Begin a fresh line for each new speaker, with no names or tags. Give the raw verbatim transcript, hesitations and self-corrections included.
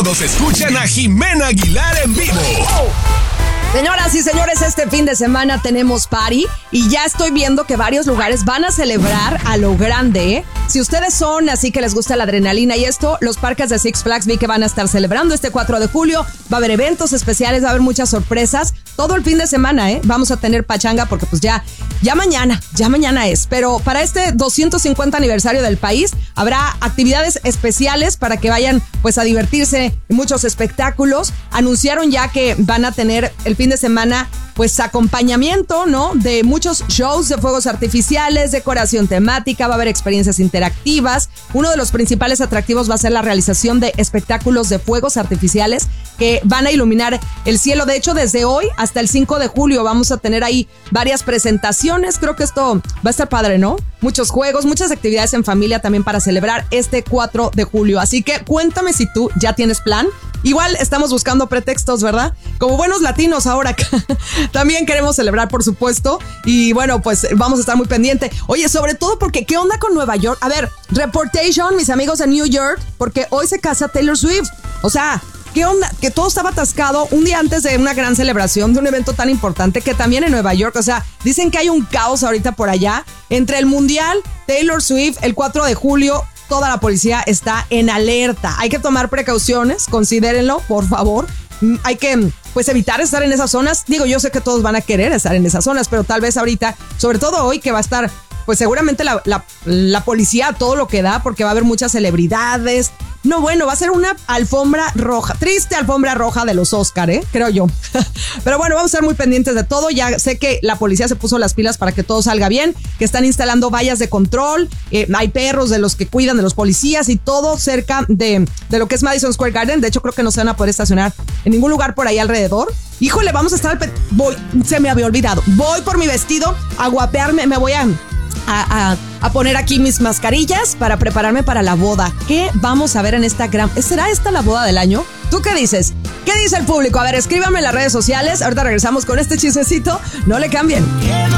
todos escuchan a Jimena Aguilar en vivo.
Señoras y señores, este fin de semana tenemos party y ya estoy viendo que varios lugares van a celebrar a lo grande, ¿eh? Si ustedes son así que les gusta la adrenalina y esto, los parques de Six Flags vi que van a estar celebrando este cuatro de julio. Va a haber eventos especiales, va a haber muchas sorpresas. Todo el fin de semana, ¿eh? Vamos a tener pachanga porque pues ya, ya mañana, ya mañana es. Pero para este doscientos cincuenta aniversario del país habrá actividades especiales para que vayan pues a divertirse, muchos espectáculos. Anunciaron ya que van a tener el fin de semana pues acompañamiento, ¿no? De muchos shows de fuegos artificiales, decoración temática, va a haber experiencias interactivas. Uno de los principales atractivos va a ser la realización de espectáculos de fuegos artificiales que van a iluminar el cielo. De hecho, desde hoy hasta el cinco de julio vamos a tener ahí varias presentaciones. Creo que esto va a estar padre, ¿no? Muchos juegos, muchas actividades en familia también para celebrar este cuatro de julio. Así que cuéntame si tú ya tienes plan. Igual estamos buscando pretextos, ¿verdad? Como buenos latinos ahora también queremos celebrar, por supuesto. Y bueno, pues vamos a estar muy pendiente. Oye, sobre todo porque, ¿qué onda con Nueva York? A ver, reportation, mis amigos de New York, porque hoy se casa Taylor Swift. O sea, ¿qué onda? Que todo estaba atascado un día antes de una gran celebración, de un evento tan importante que también en Nueva York. O sea, dicen que hay un caos ahorita por allá. Entre el Mundial, Taylor Swift, el cuatro de julio... Toda la policía está en alerta. Hay que tomar precauciones, considérenlo, por favor. Hay que, pues, evitar estar en esas zonas. Digo, yo sé que todos van a querer estar en esas zonas, pero tal vez ahorita, sobre todo hoy, que va a estar, pues, seguramente la, la, la policía todo lo que da, porque va a haber muchas celebridades. No, bueno, va a ser una alfombra roja, triste alfombra roja de los Oscar, ¿eh? Creo yo. Pero bueno, vamos a estar muy pendientes de todo. Ya sé que la policía se puso las pilas para que todo salga bien, que están instalando vallas de control, eh, hay perros de los que cuidan de los policías y todo cerca de, de lo que es Madison Square Garden. De hecho, creo que no se van a poder estacionar en ningún lugar por ahí alrededor. Híjole, vamos a estar al pe- Voy, se me había olvidado. Voy por mi vestido a guapearme, me voy a... A, a, a poner aquí mis mascarillas para prepararme para la boda. ¿Qué vamos a ver en esta gran... ¿Será esta la boda del año? ¿Tú qué dices? ¿Qué dice el público? A ver, escríbanme en las redes sociales. Ahorita regresamos con este chismecito. No le cambien.